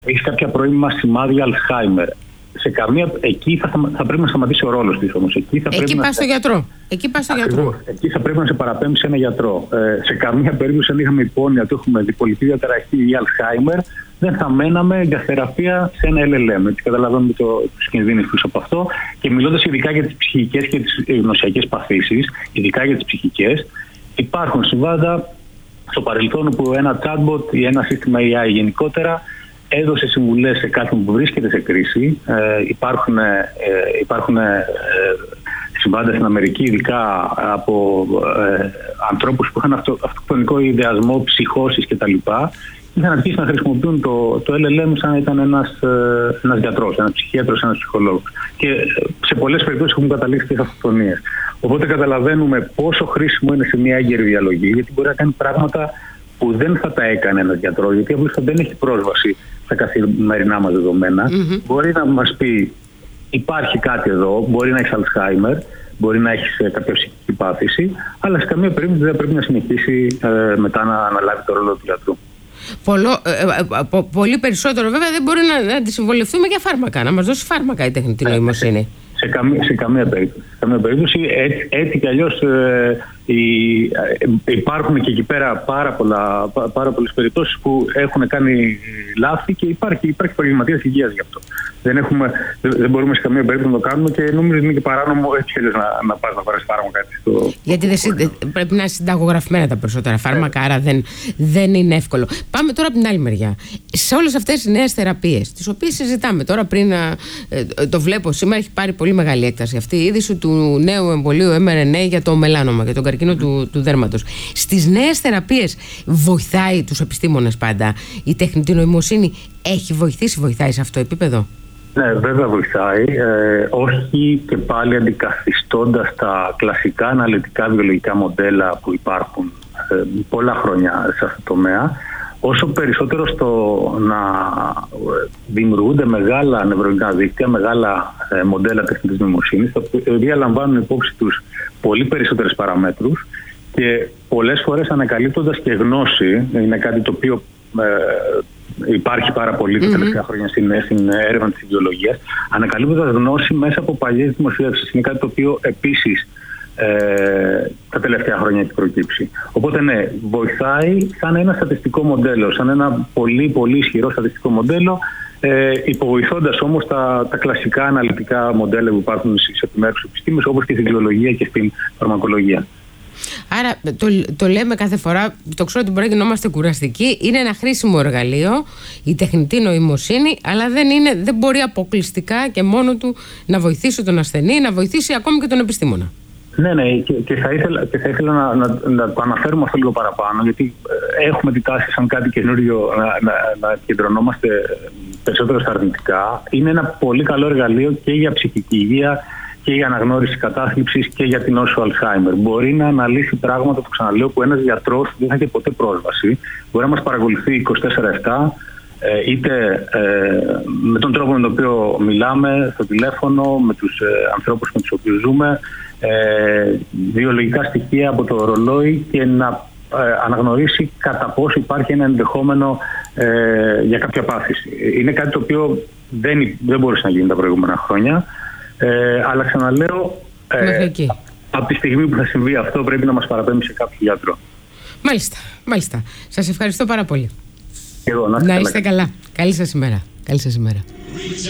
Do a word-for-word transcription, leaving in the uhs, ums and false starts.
Έχει κάποια πρώιμα σημάδια Αλσχάιμερ. Σε καμία, εκεί θα, θα πρέπει να σταματήσει ο ρόλος της όμως. Εκεί, θα εκεί πας στο γιατρό. Εκεί πας στο γιατρό. Εκεί θα πρέπει να σε παραπέμψει ένα γιατρό. Ε, σε καμία περίπτωση, αν είχαμε υπόνοια ότι έχουμε διπολική διαταραχή ή Αλσχάιμερ, δεν θα μέναμε για θεραπεία σε ένα ελ ελ εμ. Έτσι καταλαβαίνουμε το, τους κινδύνους πίσω από αυτό. Και μιλώντας ειδικά για τις ψυχικές και τις γνωσιακές παθήσεις, ειδικά για τις ψυχικές, υπάρχουν συμβάντα στο παρελθόν όπου ένα chatbot ή ένα σύστημα έι άι γενικότερα έδωσε συμβουλές σε κάποιον που βρίσκεται σε κρίση. Ε, υπάρχουν ε, υπάρχουν ε, συμβάντα στην Αμερική, ειδικά από ε, ανθρώπους που είχαν αυτο, αυτοκτονικό ιδεασμό, ψυχώσεις κτλ. Είχαν αρχίσει να χρησιμοποιούν το, το ελ ελ εμ σαν να ήταν ένας, ε, ένας γιατρός, ένας ψυχίατρος, ένας ψυχολόγος. Και σε πολλές περιπτώσεις έχουν καταλήξει στις αυτοκτονίες. Οπότε καταλαβαίνουμε πόσο χρήσιμο είναι σε μια έγκαιρη διαλογή, γιατί μπορεί να κάνει πράγματα που δεν θα τα έκανε ένας γιατρός, γιατί απλώς δεν έχει πρόσβαση στα καθημερινά μας δεδομένα. Mm-hmm. Μπορεί να μας πει υπάρχει κάτι εδώ, μπορεί να έχει Αλσχάιμερ, μπορεί να έχει κάποια ψυχική πάθηση, αλλά σε καμία περίπτωση δεν πρέπει να συνεχίσει ε, μετά να αναλάβει το ρόλο του γιατρού. Πολλο, ε, ε, πολύ περισσότερο βέβαια δεν μπορεί να, να αντισυμβολευτούμε για φάρμακα, να μας δώσει φάρμακα η τεχνητή νοημοσύνη. Σε καμία, σε καμία περίπτωση. Σε καμία περίπτωση έτσι, έτσι κι αλλιώς ε, οι, ε, υπάρχουν και εκεί πέρα πάρα, πολλά, πάρα πολλές περιπτώσεις που έχουν κάνει λάθη και υπάρχει, υπάρχει επαγγελματίας υγείας γι' αυτό. Δεν, έχουμε, δεν μπορούμε σε καμία περίπτωση να το κάνουμε και νομίζω ότι είναι και παράνομο έτσι κι αλλιώς να, να πας να πάρεις φάρμακα. Στο... Γιατί δεν, πρέπει να είναι συνταγογραφημένα τα περισσότερα φάρμακα, άρα δεν, δεν είναι εύκολο. Πάμε τώρα από την άλλη μεριά. Σε όλες αυτές τις νέες θεραπείες, τις οποίες συζητάμε τώρα πριν, ε, το βλέπω σήμερα, έχει πάρει πολύ μεγάλη έκταση αυτή η είδηση του νέου εμβολίου εμ αρ εν έι για το μελάνομα, για τον καρκίνο του, του δέρματος. Στις νέες θεραπείες βοηθάει τους επιστήμονες πάντα η τεχνητή νοημοσύνη? Έχει βοηθήσει, βοηθάει σε αυτό το επίπεδο? Ναι, βέβαια βοηθάει. Ε, όχι και πάλι αντικαθιστώντας τα κλασικά αναλυτικά βιολογικά μοντέλα που υπάρχουν ε, πολλά χρόνια σε αυτό το τομέα. Όσο περισσότερο στο να δημιουργούνται μεγάλα νευρολογικά δίκτυα, μεγάλα ε, μοντέλα τεχνητής νοημοσύνης, τα οποία λαμβάνουν υπόψη τους πολύ περισσότερες παραμέτρους και πολλές φορές ανακαλύπτοντας και γνώση, είναι κάτι το οποίο ε, υπάρχει πάρα πολύ τα τελευταία mm-hmm. χρόνια στην, στην έρευνα της βιολογίας, ανακαλύπτοντας γνώση μέσα από παλιές δημοσιεύσεις. Είναι κάτι το οποίο επίσης Ε, τα τελευταία χρόνια έχει προκύψει. Οπότε ναι, βοηθάει σαν ένα στατιστικό μοντέλο, σαν ένα πολύ πολύ ισχυρό στατιστικό μοντέλο, ε, υποβοηθώντας όμως τα, τα κλασικά αναλυτικά μοντέλα που υπάρχουν στις επιμέρους επιστήμες, όπως και στην βιολογία και στην φαρμακολογία. Άρα το, το λέμε κάθε φορά, το ξέρω ότι μπορεί να γινόμαστε κουραστικοί, είναι ένα χρήσιμο εργαλείο η τεχνητή νοημοσύνη, αλλά δεν, είναι, δεν μπορεί αποκλειστικά και μόνο του να βοηθήσει τον ασθενή, να βοηθήσει ακόμη και τον επιστήμονα. Ναι, ναι, και, και θα ήθελα, και θα ήθελα να, να, να το αναφέρουμε αυτό λίγο παραπάνω, γιατί έχουμε τη τάση σαν κάτι καινούριο να, να, να κεντρωνόμαστε περισσότερο στα αρνητικά. Είναι ένα πολύ καλό εργαλείο και για ψυχική υγεία και για αναγνώριση κατάθλιψης και για την νόσο Αλσχάιμερ. Μπορεί να αναλύσει πράγματα, το ξαναλέω, που ένας γιατρός δεν θα έχει ποτέ πρόσβαση. Μπορεί να μας παρακολουθεί είκοσι τέσσερα επτά, είτε ε, με τον τρόπο με τον οποίο μιλάμε στο τηλέφωνο, με τους ε, ανθρώπους με τους οποίους ζούμε, ε, βιολογικά στοιχεία από το ρολόι και να ε, αναγνωρίσει κατά πόσο υπάρχει ένα ενδεχόμενο ε, για κάποια πάθηση. Είναι κάτι το οποίο δεν, δεν μπορούσε να γίνει τα προηγούμενα χρόνια, ε, αλλά ξαναλέω, ε, από τη στιγμή που θα συμβεί αυτό πρέπει να μας παραπέμψει σε κάποιο γιατρό. Μάλιστα, μάλιστα. Σας ευχαριστώ πάρα πολύ. Εγώ, να, να είστε καλά. Καλή σας ημέρα. Καλή σας ημέρα.